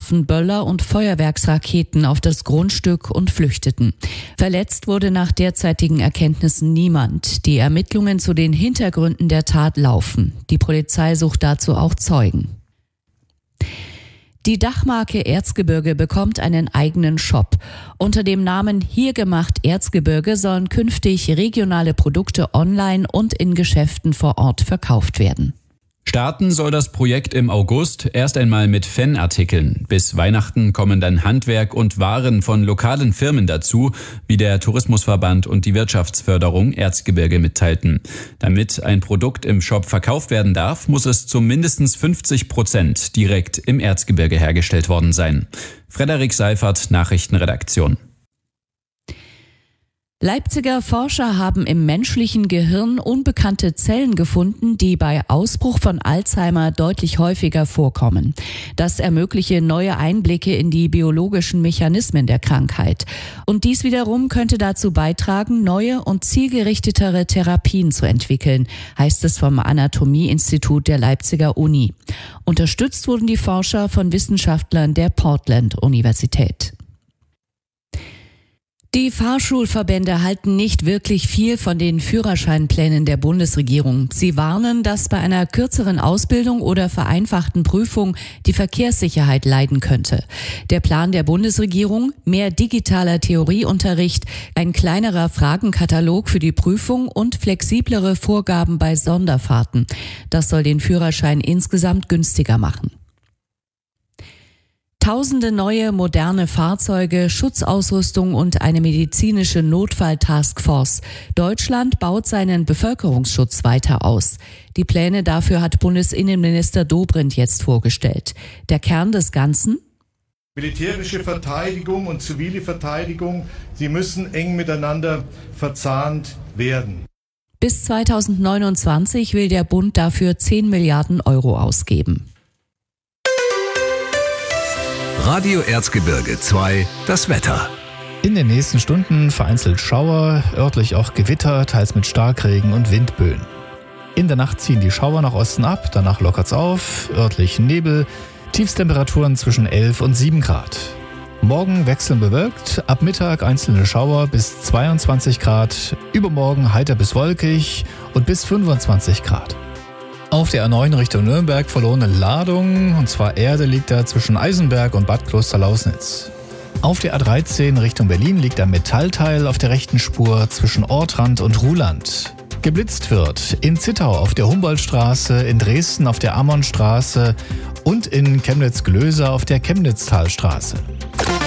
warfen Böller und Feuerwerksraketen auf das Grundstück und flüchteten. Verletzt wurde nach derzeitigen Erkenntnissen niemand. Die Ermittlungen zu den Hintergründen der Tat laufen. Die Polizei sucht dazu auch Zeugen. Die Dachmarke Erzgebirge bekommt einen eigenen Shop. Unter dem Namen Hier gemacht Erzgebirge sollen künftig regionale Produkte online und in Geschäften vor Ort verkauft werden. Starten soll das Projekt im August erst einmal mit Fanartikeln. Bis Weihnachten kommen dann Handwerk und Waren von lokalen Firmen dazu, wie der Tourismusverband und die Wirtschaftsförderung Erzgebirge mitteilten. Damit ein Produkt im Shop verkauft werden darf, muss es zu mindestens 50% direkt im Erzgebirge hergestellt worden sein. Frederik Seifert, Nachrichtenredaktion. Leipziger Forscher haben im menschlichen Gehirn unbekannte Zellen gefunden, die bei Ausbruch von Alzheimer deutlich häufiger vorkommen. Das ermögliche neue Einblicke in die biologischen Mechanismen der Krankheit. Und dies wiederum könnte dazu beitragen, neue und zielgerichtetere Therapien zu entwickeln, heißt es vom Anatomie-Institut der Leipziger Uni. Unterstützt wurden die Forscher von Wissenschaftlern der Portland-Universität. Die Fahrschulverbände halten nicht wirklich viel von den Führerscheinplänen der Bundesregierung. Sie warnen, dass bei einer kürzeren Ausbildung oder vereinfachten Prüfung die Verkehrssicherheit leiden könnte. Der Plan der Bundesregierung: mehr digitaler Theorieunterricht, ein kleinerer Fragenkatalog für die Prüfung und flexiblere Vorgaben bei Sonderfahrten. Das soll den Führerschein insgesamt günstiger machen. Tausende neue moderne Fahrzeuge, Schutzausrüstung und eine medizinische Notfall-Taskforce. Deutschland baut seinen Bevölkerungsschutz weiter aus. Die Pläne dafür hat Bundesinnenminister Dobrindt jetzt vorgestellt. Der Kern des Ganzen: militärische Verteidigung und zivile Verteidigung, sie müssen eng miteinander verzahnt werden. Bis 2029 will der Bund dafür 10 Milliarden Euro ausgeben. Radio Erzgebirge 2, das Wetter. In den nächsten Stunden vereinzelt Schauer, örtlich auch Gewitter, teils mit Starkregen und Windböen. In der Nacht ziehen die Schauer nach Osten ab, danach lockert's auf, örtlich Nebel, Tiefstemperaturen zwischen 11 und 7 Grad. Morgen wechselnd bewölkt, ab Mittag einzelne Schauer bis 22 Grad, übermorgen heiter bis wolkig und bis 25 Grad. Auf der A9 Richtung Nürnberg verlorene Ladung, und zwar Erde liegt da zwischen Eisenberg und Bad Klosterlausnitz. Auf der A13 Richtung Berlin liegt ein Metallteil auf der rechten Spur zwischen Ortrand und Ruhland. Geblitzt wird in Zittau auf der Humboldtstraße, in Dresden auf der Ammonstraße und in Chemnitz-Glöser auf der Chemnitztalstraße.